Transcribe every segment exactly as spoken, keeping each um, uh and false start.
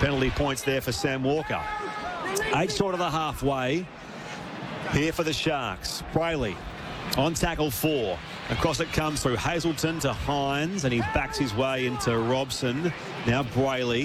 Penalty points there for Sam Walker. Eight short of the halfway here for the Sharks. Brayley on tackle four. Across it comes through Hazelton to Hines, and he backs his way into Robson. Now Brayley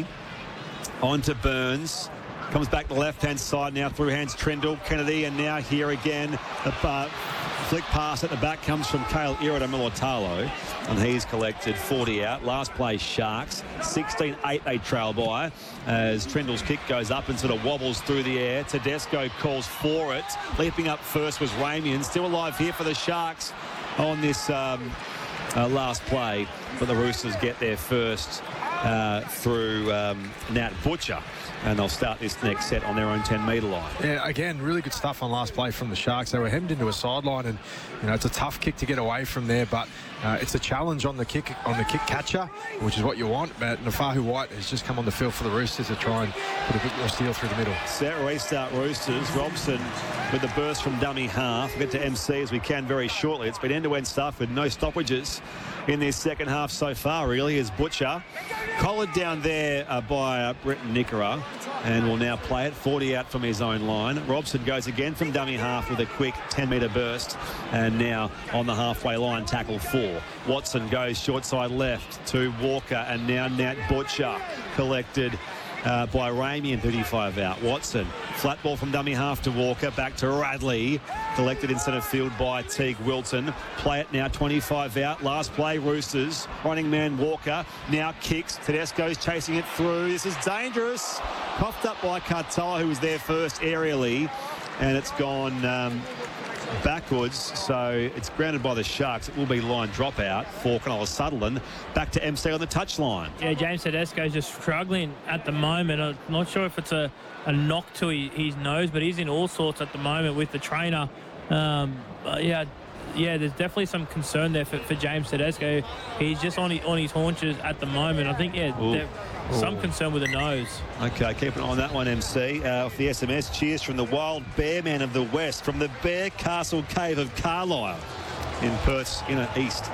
on to Burns. Comes back to the left-hand side now through hands Trendall, Kennedy, and now here again. The uh, flick pass at the back comes from Kale Ira to Militalo, and he's collected forty out. Last play, Sharks. sixteen eight they trail by as Trendall's kick goes up and sort of wobbles through the air. Tedesco calls for it. Leaping up first was Ramian. Still alive here for the Sharks on this um, uh, last play, but the Roosters get there first uh, through um, Nat Butcher. And they'll start this next set on their own ten metre line. Yeah, again, really good stuff on last play from the Sharks. They were hemmed into a sideline, and you know it's a tough kick to get away from there, but uh, it's a challenge on the kick on the kick catcher, which is what you want. But Nafahu White has just come on the field for the Roosters to try and put a bit more steel through the middle. Set restart Roosters. Robson with the burst from dummy half. We'll get to M C as we can very shortly. It's been end-to-end stuff with no stoppages in this second half so far, really, as Butcher collared down there uh, by uh, Britton Nickera, and will now play it. forty out from his own line. Robson goes again from dummy half with a quick ten metre burst, and now on the halfway line, tackle four. Watson goes short side left to Walker, and now Nat Butcher collected Uh, by Ramian, thirty-five out. Watson, flat ball from dummy half to Walker, back to Radley, collected in centre field by Teague Wilton. Play it now, twenty-five out. Last play, Roosters. Running man Walker now kicks. Tedesco's chasing it through. This is dangerous. Coughed up by Katoa, who was there first aerially, and it's gone um, backwards, so it's grounded by the Sharks. It will be line drop out for Cronulla Sutherland. Back to M C on the touchline. Yeah, James Tedesco's just struggling at the moment. I'm not sure if it's a, a knock to his nose, but he's in all sorts at the moment with the trainer. Um, but yeah, yeah, there's definitely some concern there for, for James Tedesco. He's just on his, on his haunches at the moment. I think, yeah, there, some concern with the nose. Okay, keep an eye on that one, M C. Uh, off the S M S, cheers from the Wild Bear Man of the West, from the Bear Castle Cave of Carlisle in Perth's inner east.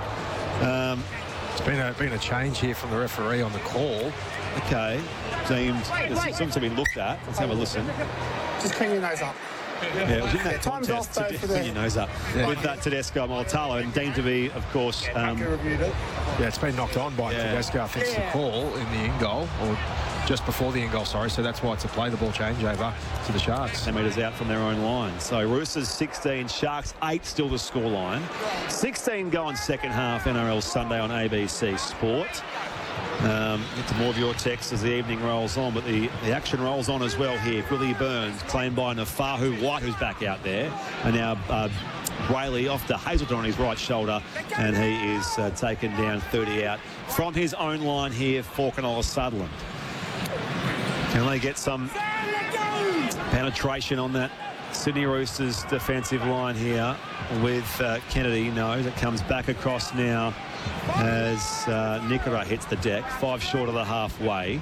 Um, it's been a, been a change here from the referee on the call. Okay, seems it seems to be looked at. Let's have a listen. Just clean your nose up. Yeah, it was in that yeah, time's contest. off, though, for the... Clean your nose up. Yeah. With that Tedesco Militalo, and deemed to be, of course... Um, yeah, it's been knocked on by yeah. Tedesco. I think it's the call in the in-goal, or just before the in-goal, sorry. So that's why it's a play the ball changeover to the Sharks. ten metres out from their own line. So Roosters sixteen, Sharks eight still the scoreline. sixteen go on second half, N R L Sunday on A B C Sport. Um, get to more of your texts as the evening rolls on, but the, the action rolls on as well here. Billy Burns claimed by Nafahu White, who's back out there, and now uh, Brayley off to Hazelton on his right shoulder, and he is uh, taken down thirty out from his own line here for Cronulla Sutherland. Can they get some penetration on that Sydney Roosters defensive line here with uh, Kennedy? No, it comes back across now as uh, Nickera hits the deck, five short of the halfway.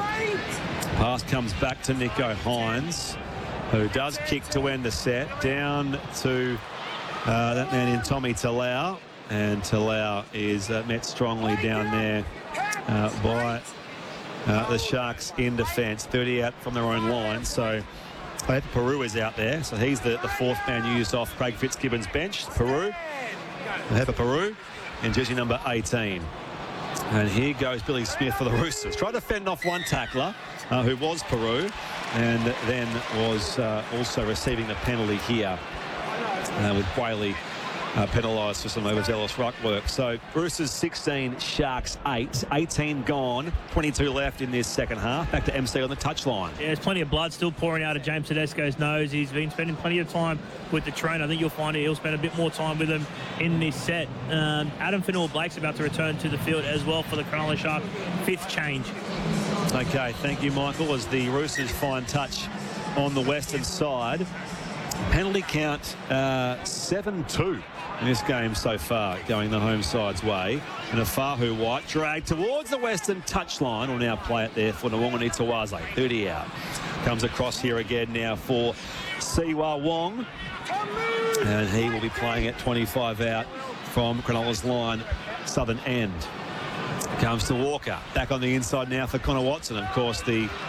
Pass comes back to Nicho Hines, who does kick to end the set. Down to uh, that man in Tommy Talau, and Talau is uh, met strongly down there uh, by uh, the Sharks in defence. thirty out from their own line, so Peru is out there, so he's the, the fourth man used off Craig Fitzgibbon's bench. Peru, Hepa Peru, in jersey number eighteen. And here goes Billy Smith for the Roosters. Tried to fend off one tackler, uh, who was Peru, and then was uh, also receiving the penalty here uh, with Brayley uh, penalised for some overzealous ruck work. So Roosters sixteen, Sharks eight. eighteen gone, twenty-two left in this second half. Back to M C on the touchline. Yeah, there's plenty of blood still pouring out of James Tedesco's nose. He's been spending plenty of time with the trainer. I think you'll find he'll spend a bit more time with him in this set. Um, Adam Finnell-Blake's about to return to the field as well for the Cronulla Sharks. Fifth change. Okay, thank you, Michael, as the Roosters fine touch on the western side. Penalty count uh, seven two in this game so far, going the home side's way. And Nafahu White dragged towards the western touchline. Will now play it there for Nwangani Tawaze. thirty out. Comes across here again now for Siwa Wong. And he will be playing at twenty-five out from Cronulla's line, southern end. Comes to Walker. Back on the inside now for Connor Watson. Of course, the